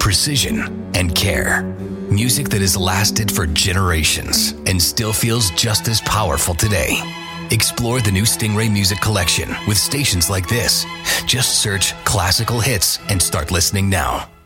precision, and care. Music that has lasted for generations and still feels just as powerful today. Explore the new Stingray Music Collection with stations like this. Just search classical hits and start listening now.